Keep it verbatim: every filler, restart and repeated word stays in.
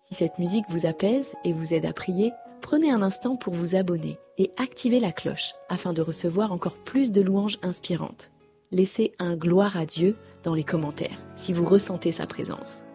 Si cette musique vous apaise et vous aide à prier, prenez un instant pour vous abonner et activez la cloche afin de recevoir encore plus de louanges inspirantes. Laissez un gloire à Dieu dans les commentaires si vous ressentez sa présence.